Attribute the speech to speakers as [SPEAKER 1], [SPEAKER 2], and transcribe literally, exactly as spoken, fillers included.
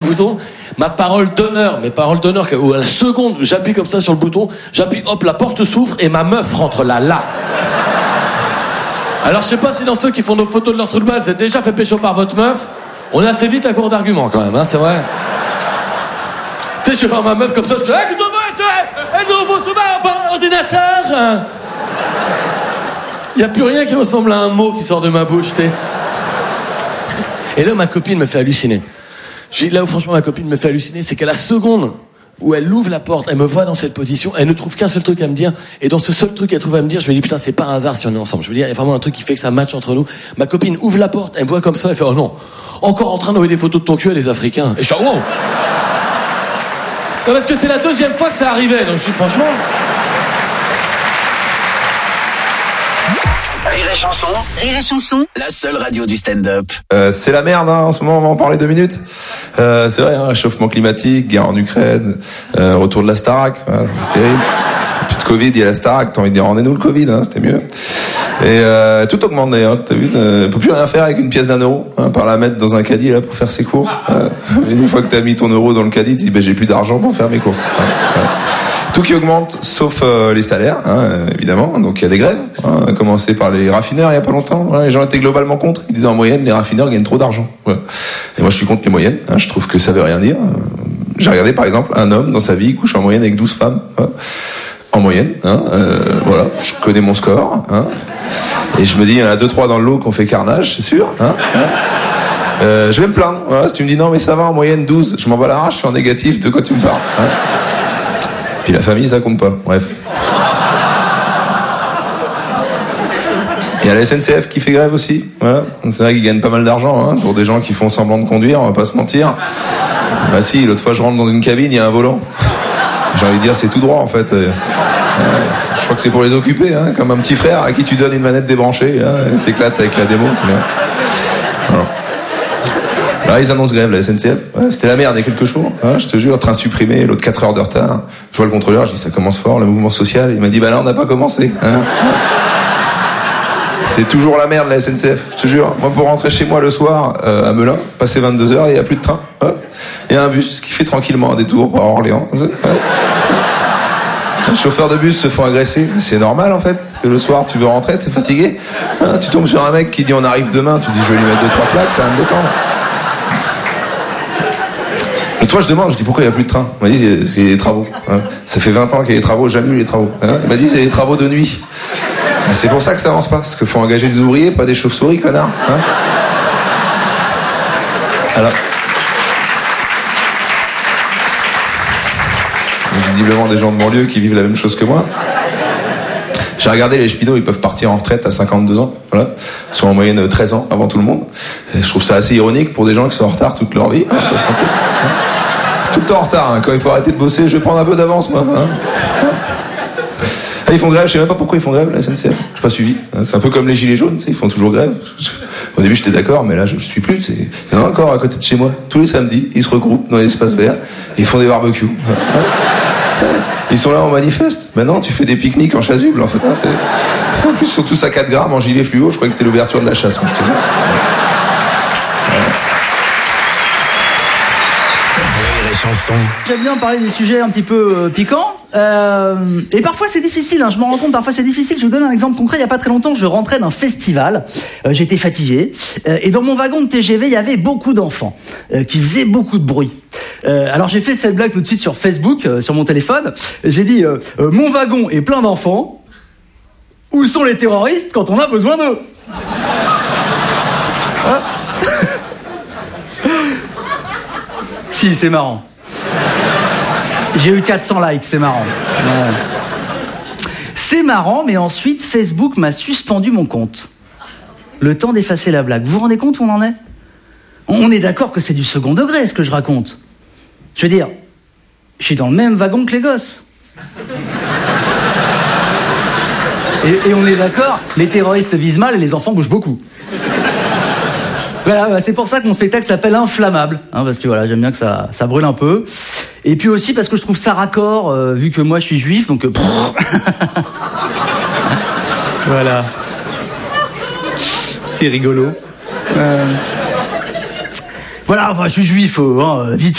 [SPEAKER 1] bouton. Ma parole d'honneur, mes paroles d'honneur, où à la seconde, j'appuie comme ça sur le bouton, j'appuie, hop, la porte s'ouvre et ma meuf rentre là, là. Alors, je sais pas si dans ceux qui font nos photos de leur trou de balle, vous êtes déjà fait pécho par votre meuf. On est assez vite à court d'arguments, quand même, hein, c'est vrai. Tu sais, je vais voir ma meuf comme ça, je fais, hey, qu'est-ce que tu fais? Est-ce qu'on faut se par l'ordinateur? Il y a plus rien qui ressemble à un mot qui sort de ma bouche, tu sais. Et là, ma copine me fait halluciner. J'ai, là où franchement ma copine me fait halluciner, c'est qu'à la seconde où elle ouvre la porte, elle me voit dans cette position, elle ne trouve qu'un seul truc à me dire, et dans ce seul truc qu'elle trouve à me dire, je me dis putain, c'est pas un hasard si on est ensemble. Je veux dire, il y a vraiment un truc qui fait que ça match entre nous. Ma copine ouvre la porte, elle me voit comme ça, elle fait oh non, encore en train d'envoyer des photos de ton cul à les Africains. Et je suis oh. Non, parce que c'est la deuxième fois que ça arrivait, donc je dis franchement.
[SPEAKER 2] Rire et chanson. Rire et chanson. La seule radio du stand-up.
[SPEAKER 3] Euh, c'est la merde, hein, en ce moment, on va en parler deux minutes. Euh, c'est vrai, hein, réchauffement climatique, guerre en Ukraine, euh, retour de la Starac, hein, c'est terrible. Plus de Covid, il y a la Starac, t'as envie de dire, rendez-nous le Covid, hein, c'était mieux. Et euh, tout augmente d'ailleurs, t'as vu, on peut plus rien faire avec une pièce d'un euro, hein, par la mettre dans un caddie là pour faire ses courses. Euh, une fois que t'as mis ton euro dans le caddie, tu dis, ben, j'ai plus d'argent pour faire mes courses. Ouais, ouais. Tout qui augmente, sauf euh, les salaires, hein, évidemment. Donc il y a des grèves, hein, à commencer par les raffineurs il y a pas longtemps. Voilà, les gens étaient globalement contre. Ils disaient en moyenne, les raffineurs gagnent trop d'argent. Voilà. Et moi je suis contre les moyennes. Hein, je trouve que ça veut rien dire. J'ai regardé par exemple un homme dans sa vie il couche en moyenne avec douze femmes. Hein, en moyenne. Hein, euh, voilà, je connais mon score. Hein, et je me dis il y en a deux trois dans le lot qu'on fait carnage, c'est sûr. Hein, hein. Euh, je vais me plaindre. Voilà, si tu me dis non mais ça va en moyenne douze, je m'en bats la rache, je suis en négatif. De quoi tu me parles? Hein. Puis la famille, ça compte pas. Bref. Il y a la S N C F qui fait grève aussi. Voilà. C'est vrai qu'ils gagnent pas mal d'argent, hein, pour des gens qui font semblant de conduire, on va pas se mentir. Bah si, l'autre fois je rentre dans une cabine, il y a un volant. J'ai envie de dire, c'est tout droit en fait. Euh, je crois que c'est pour les occuper, hein, comme un petit frère à qui tu donnes une manette débranchée, hein, il s'éclate avec la démo, c'est bien. Voilà. Là, ils annoncent grève, la S N C F. Ouais, c'était la merde il y a quelques jours. Hein, je te jure, train supprimé, l'autre quatre heures de retard. Je vois le contrôleur, je dis ça commence fort, le mouvement social. Il m'a dit bah là, on n'a pas commencé. Hein. C'est toujours la merde, la S N C F. Je te jure, moi pour rentrer chez moi le soir, euh, à Melun, passer vingt-deux heures, il n'y a plus de train. Hein. Il y a un bus qui fait tranquillement un détour par Orléans. Ouais. Les chauffeurs de bus se font agresser. C'est normal en fait. Parce que le soir, tu veux rentrer, t'es fatigué. Hein, tu tombes sur un mec qui dit on arrive demain. Tu dis je vais lui mettre deux trois plaques, ça va me détendre. L'autre fois, je demande, je dis pourquoi il n'y a plus de train. Il m'a dit c'est les travaux. Hein. Ça fait vingt ans qu'il y a des travaux, jamais eu les travaux. Hein. Il m'a dit c'est les travaux de nuit. Et c'est pour ça que ça avance pas. Parce qu'il faut engager des ouvriers, pas des chauves-souris, connard. Hein. Alors. Visiblement des gens de banlieue qui vivent la même chose que moi. J'ai regardé les cheminots, ils peuvent partir en retraite à cinquante-deux ans, voilà, soit en moyenne treize ans avant tout le monde. Et je trouve ça assez ironique pour des gens qui sont en retard toute leur vie. Hein, tout le temps en retard, hein. Quand il faut arrêter de bosser, je vais prendre un peu d'avance, moi. Hein. Ah, ils font grève, je sais même pas pourquoi ils font grève, la S N C F. J'ai pas suivi. C'est un peu comme les gilets jaunes, tu sais, ils font toujours grève. Au début, j'étais d'accord, mais là, je ne suis plus. C'est... Il y en a encore à côté de chez moi. Tous les samedis, ils se regroupent dans les espaces verts et ils font des barbecues. Ils sont là en manifeste. Maintenant, tu fais des pique-niques en chasuble, en fait. Hein, c'est... En plus, ils sont tous à quatre grammes en gilet fluo. Je croyais que c'était l'ouverture de la chasse, moi, je te dis.
[SPEAKER 4] J'aime bien parler des sujets un petit peu euh, piquants. Euh, et parfois c'est difficile, hein, je m'en rends compte, parfois c'est difficile. Je vous donne un exemple concret. Il n'y a pas très longtemps, je rentrais d'un festival. Euh, j'étais fatigué. Euh, et dans mon wagon de T G V, il y avait beaucoup d'enfants euh, qui faisaient beaucoup de bruit. Euh, alors j'ai fait cette blague tout de suite sur Facebook, euh, sur mon téléphone. J'ai dit euh, euh, mon wagon est plein d'enfants. Où sont les terroristes quand on a besoin d'eux? Hein? Si, c'est marrant. J'ai eu quatre cents likes, c'est marrant. Ouais. C'est marrant, mais ensuite, Facebook m'a suspendu mon compte. Le temps d'effacer la blague. Vous vous rendez compte où on en est? On est d'accord que c'est du second degré, ce que je raconte. Je veux dire, je suis dans le même wagon que les gosses. Et, et on est d'accord, les terroristes visent mal et les enfants bougent beaucoup. Voilà, c'est pour ça que mon spectacle s'appelle Inflammable, hein, parce que voilà, j'aime bien que ça, ça brûle un peu. Et puis aussi parce que je trouve ça raccord, euh, vu que moi je suis juif, donc... Euh, voilà. C'est rigolo. Euh... Voilà, enfin, je suis juif, euh, hein, vite